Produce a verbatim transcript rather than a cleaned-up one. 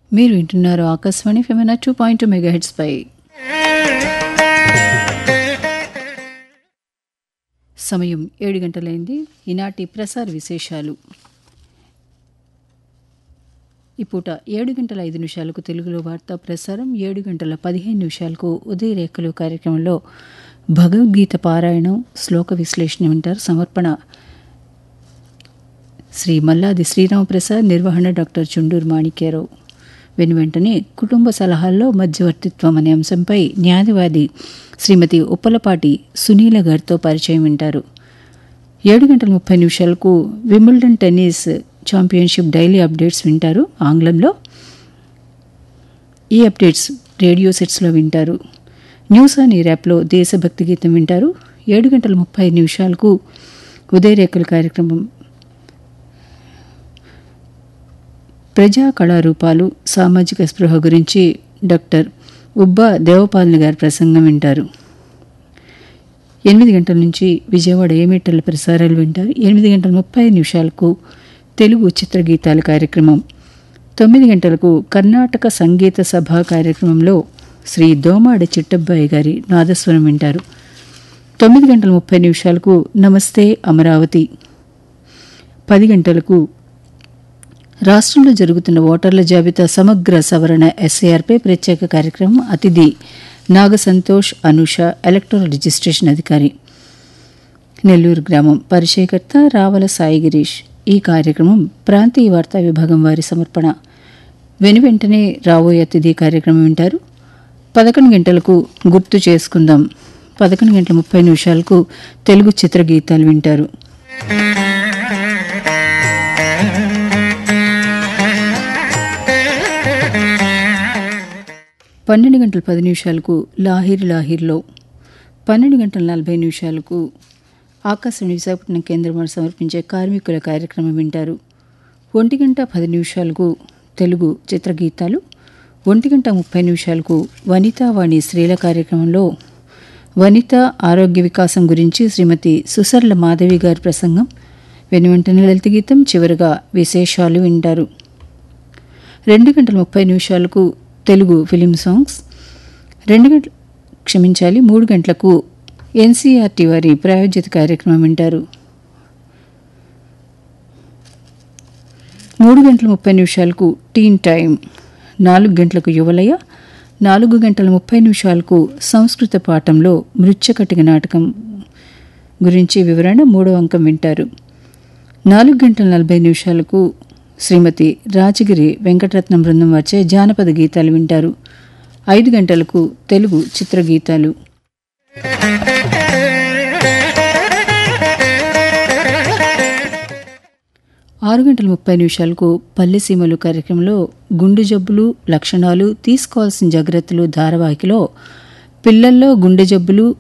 మీరు వింటున్నారు Akashvani Femina two point two mega heads పై. సమయం ఏడు గంటలైంది. ఈనాటి ప్రసార విశేషాలు. ఈ పూట ఏడు గంటల ఐదు నిమిషాలకు తెలుగులో వార్తా ప్రసారం, ఏడు గంటల పదిహేను నిమిషాలకు ఉదయరేఖలు కార్యక్రమంలో భగవద్గీత పారాయణం, శ్లోక విశ్లేషణ వింటారు. సమర్పణ శ్రీ మల్లాది శ్రీరామప్రసాద్, నిర్వహణ డాక్టర్ చుండూరు మాణిక్యారావు. వెను వెంటనే కుటుంబ సలహాల్లో మధ్యవర్తిత్వం అనే అంశంపై న్యాయవాది శ్రీమతి ఉప్పలపాటి సునీల గారితో పరిచయం వింటారు. ఏడు గంటల ముప్పై నిమిషాలకు Wimbledon tennis championship daily updates వింటారు ఆంగ్లంలో. ఈ అప్డేట్స్ రేడియో సెట్స్లో వింటారు. న్యూస్ ఆన్ ఎయిర్ యాప్లో దేశభక్తి గీతం వింటారు. ఏడు గంటల ముప్పై నిమిషాలకు ఉదయరేఖల కార్యక్రమం ప్రజా కళారూపాలు, సామాజిక స్పృహ గురించి డాక్టర్ ఉబ్బా దేవపాలన గారి ప్రసంగం వింటారు. ఎనిమిది గంటల నుంచి విజయవాడ ఏమేటల ప్రసారాలు వింటారు. ఎనిమిది గంటల ముప్పై నిమిషాలకు తెలుగు చిత్రగీతాల కార్యక్రమం. తొమ్మిది గంటలకు కర్ణాటక సంగీత సభ కార్యక్రమంలో శ్రీ దోమాడ చిట్టబ్బాయి గారి నాదస్వరం వింటారు. తొమ్మిది గంటల ముప్పై నిమిషాలకు నమస్తే అమరావతి. పది గంటలకు రాష్ట్రంలో జరుగుతున్న ఓటర్ల జాబితా సమగ్ర సవరణ ఎస్ఐఆర్పై ప్రత్యేక కార్యక్రమం. అతిథి నాగ సంతోష్ అనూష, ఎలక్టోరల్ రిజిస్ట్రేషన్ అధికారి, నెల్లూరు గ్రామం. పరిచయకర్త రావల సాయి గిరీష్. ఈ కార్యక్రమం ప్రాంతీయ వార్తా విభాగం వారి సమర్పణ. వెను వెంటనే రాబోయే అతిథి కార్యక్రమం వింటారు. పదకొండు గంటలకు గుర్తు చేసుకుందాం. పదకొండు గంటల ముప్పై నిమిషాలకు తెలుగు చిత్రగీతాలు వింటారు. పన్నెండు గంటల పది నిమిషాలకు లాహిర్ లాహిర్లో, పన్నెండు గంటల నలభై నిమిషాలకు ఆకాశవాణి విశాఖపట్నం కేంద్రం వారు సమర్పించే కార్మికుల కార్యక్రమం వింటారు. ఒంటి గంట పది నిమిషాలకు తెలుగు చిత్రగీతాలు. ఒంటి గంట ముప్పై నిమిషాలకు వనితావాణి స్త్రీల కార్యక్రమంలో వనిత ఆరోగ్య వికాసం గురించి శ్రీమతి సుసర్ల మాధవి గారి ప్రసంగం. వెను వెంటనే లలిత గీతం, చివరగా విశేషాలు వింటారు. రెండు గంటల ముప్పై నిమిషాలకు తెలుగు ఫిలిం సాంగ్స్. రెండు గంటల క్షమించాలి మూడు గంటలకు ఎన్సీఆర్టీ వారి ప్రాయోజిత కార్యక్రమం వింటారు. మూడు గంటల ముప్పై నిమిషాలకు టీన్ టైం. నాలుగు గంటలకు యువలయ. నాలుగు గంటల ముప్పై నిమిషాలకు సంస్కృత పాఠంలో మృచ్ఛకటిక నాటకం గురించి వివరణ, మూడవ అంకం వింటారు. నాలుగు గంటల నలభై నిమిషాలకు శ్రీమతి రాజగిరి వెంకటరత్నం బృందం వచ్చే జానపద గీతాలు వింటారు. ఐదు గంటలకు తెలుగు చిత్రగీతాలు. ఆరు గంటల ముప్పై నిమిషాలకు పల్లెసీమలు కార్యక్రమంలో గుండె జబ్బులు, లక్షణాలు, తీసుకోవాల్సిన జాగ్రత్తలు ధారావాహికలో పిల్లల్లో గుండె జబ్బులు,